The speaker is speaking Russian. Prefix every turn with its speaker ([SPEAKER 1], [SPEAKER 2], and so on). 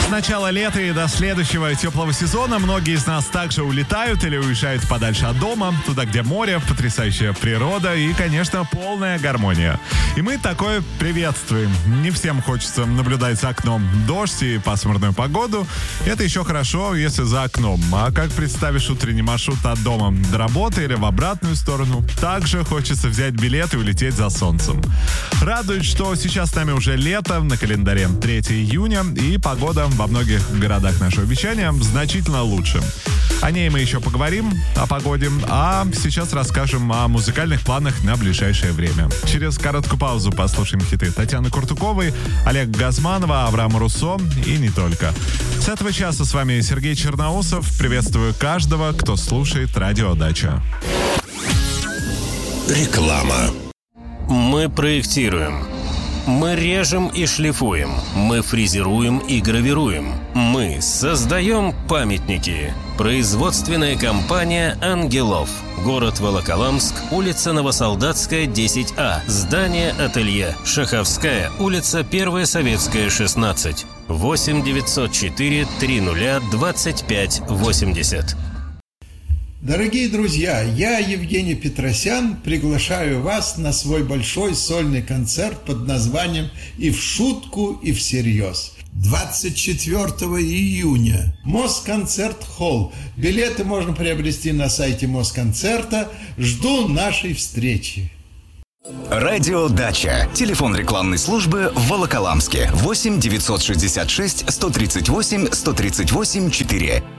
[SPEAKER 1] От начала лета и до следующего теплого сезона многие из нас также улетают или уезжают подальше от дома, туда, где море, потрясающая природа и, конечно, полная гармония. И мы такое приветствуем. Не всем хочется наблюдать за окном дождь и пасмурную погоду. Это еще хорошо, если за окном. А как представишь утренний маршрут от дома до работы или в обратную сторону, также хочется взять билет и улететь за солнцем. Радует, что сейчас с нами уже лето, на календаре 3 июня, и погода во многих городах нашего вещания значительно лучше. О ней мы еще поговорим, о погоде, а сейчас расскажем о музыкальных планах на ближайшее время. Через короткую паузу послушаем хиты Татьяны Куртуковой, Олега Газманова, Авраама Руссо и не только. С этого часа с вами Сергей Черноусов. Приветствую каждого, кто слушает Радио Дача.
[SPEAKER 2] Реклама.
[SPEAKER 3] Мы проектируем. Мы режем и шлифуем. Мы фрезеруем и гравируем. Мы создаем памятники. Производственная компания «Ангелов». Город Волоколамск, улица Новосолдатская, 10А. Здание «Ателье». Шаховская, улица 1 Советская, 16. 8 904 30 25 80.
[SPEAKER 4] Дорогие друзья, я, Евгений Петросян, приглашаю вас на свой большой сольный концерт под названием «И в шутку, и всерьез». 24 июня. Москонцерт-холл. Билеты можно приобрести на сайте Москонцерта. Жду нашей встречи.
[SPEAKER 2] Радио Дача. Телефон рекламной службы в Волоколамске. 8 966 138 138 4.